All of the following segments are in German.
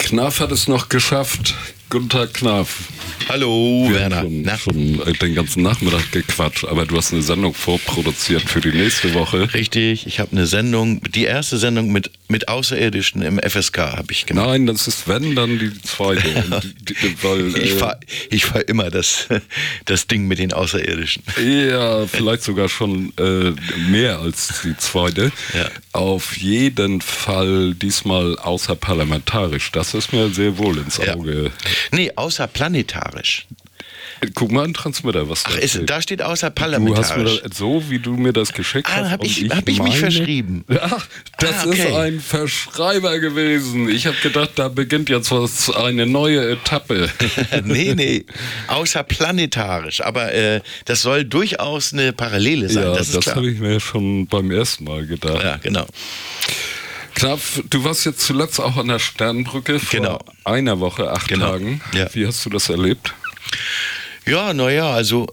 Knaf hat es noch geschafft. Guten Tag, Knaf. Hallo, Wir Werner. haben schon den ganzen Nachmittag gequatscht, aber du hast eine Sendung vorproduziert für die nächste Woche. Richtig, ich habe eine Sendung, die erste Sendung mit Außerirdischen im FSK habe ich gemacht. Nein, das ist, wenn, dann die zweite. Weil, ich fahr immer das Ding mit den Außerirdischen. Ja, vielleicht sogar schon mehr als die zweite. Ja. Auf jeden Fall diesmal außerparlamentarisch. Das ist mir sehr wohl ins Auge. Nee, außerplanetarisch. Guck mal an Transmitter, was da steht. Da steht außerparlamentarisch. Du hast mir das, so wie du mir das geschickt hast. Hab ich mich verschrieben. Ach, das ist ein Verschreiber gewesen. Ich habe gedacht, da beginnt jetzt eine neue Etappe. Nee, außerplanetarisch. Aber das soll durchaus eine Parallele sein. Ja, das habe ich mir schon beim ersten Mal gedacht. Ja, genau. Knapp, du warst jetzt zuletzt auch an der Sternbrücke vor einer Woche, 8 Tagen. Ja. Wie hast du das erlebt? Ja, naja, also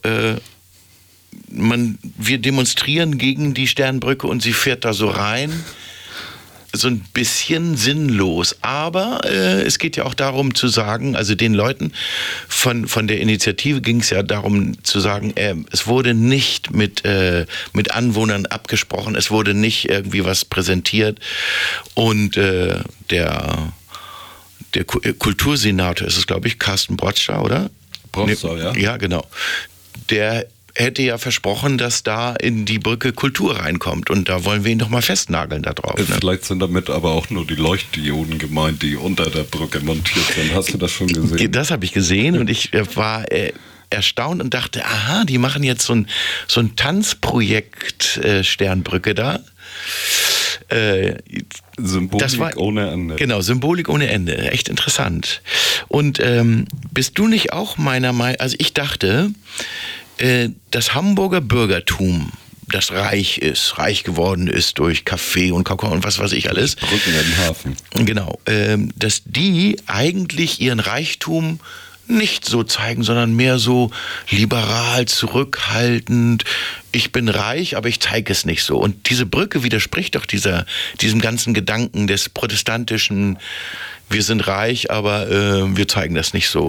wir demonstrieren gegen die Sternbrücke und sie fährt da so rein. So ein bisschen sinnlos. Aber es geht ja auch darum zu sagen, also den Leuten von der Initiative ging es ja darum zu sagen, es wurde nicht mit Anwohnern abgesprochen, es wurde nicht irgendwie was präsentiert. Und der Kultursenator ist es, glaube ich, Carsten Brotscher, oder? Brotscher, ja. Ja, genau. Der hätte ja versprochen, dass da in die Brücke Kultur reinkommt. Und da wollen wir ihn doch mal festnageln da drauf. Ne? Vielleicht sind damit aber auch nur die Leuchtdioden gemeint, die unter der Brücke montiert sind. Hast du das schon gesehen? Das habe ich gesehen und ich war erstaunt und dachte, aha, die machen jetzt so ein Tanzprojekt Sternbrücke da. Symbolik ohne Ende. Genau, Symbolik ohne Ende. Echt interessant. Und bist du nicht auch meiner Meinung, also ich dachte, das Hamburger Bürgertum, das reich geworden ist durch Kaffee und Kakao und was weiß ich alles. Brücken im Hafen. Genau, dass die eigentlich ihren Reichtum nicht so zeigen, sondern mehr so liberal, zurückhaltend. Ich bin reich, aber ich zeige es nicht so. Und diese Brücke widerspricht doch diesem ganzen Gedanken des protestantischen, wir sind reich, aber wir zeigen das nicht so.